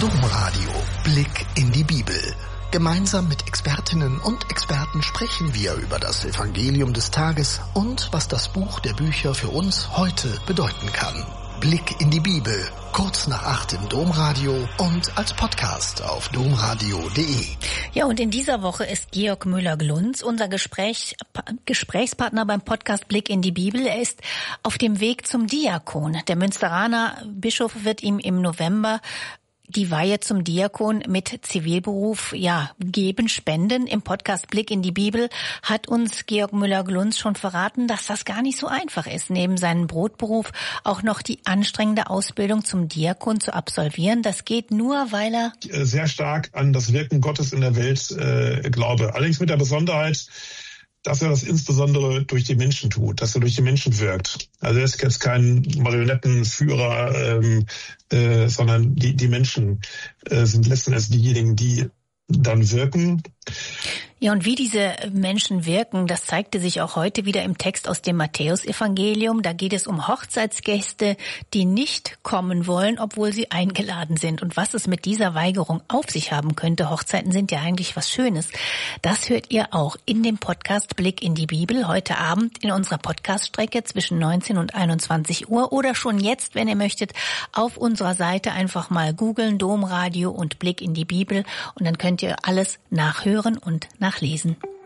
Domradio. Blick in die Bibel. Gemeinsam mit Expertinnen und Experten sprechen wir über das Evangelium des Tages und was das Buch der Bücher für uns heute bedeuten kann. Blick in die Bibel, kurz nach 8 im Domradio und als Podcast auf domradio.de. Ja, und in dieser Woche ist Georg Müller-Glunz unser Gesprächspartner beim Podcast Blick in die Bibel. Er ist auf dem Weg zum Diakon. Der Münsteraner Bischof wird ihm im November die Weihe zum Diakon mit Zivilberuf, geben, spenden. Im Podcast Blick in die Bibel hat uns Georg Müller-Glunz schon verraten, dass das gar nicht so einfach ist, neben seinem Brotberuf auch noch die anstrengende Ausbildung zum Diakon zu absolvieren. Das geht nur, weil er sehr stark an das Wirken Gottes in der Welt glaube. Allerdings mit der Besonderheit, dass er das insbesondere durch die Menschen tut, dass er durch die Menschen wirkt. Also er ist jetzt kein Marionettenführer, sondern die Menschen sind letzten Endes diejenigen, die dann wirken. Ja, und wie diese Menschen wirken, das zeigte sich auch heute wieder im Text aus dem Matthäusevangelium. Da geht es um Hochzeitsgäste, die nicht kommen wollen, obwohl sie eingeladen sind. Und was es mit dieser Weigerung auf sich haben könnte, Hochzeiten sind ja eigentlich was Schönes, das hört ihr auch in dem Podcast Blick in die Bibel heute Abend in unserer Podcaststrecke zwischen 19 und 21 Uhr oder schon jetzt, wenn ihr möchtet, auf unserer Seite einfach mal googeln, Domradio und Blick in die Bibel und dann könnt ihr alles nachhören und nachlesen.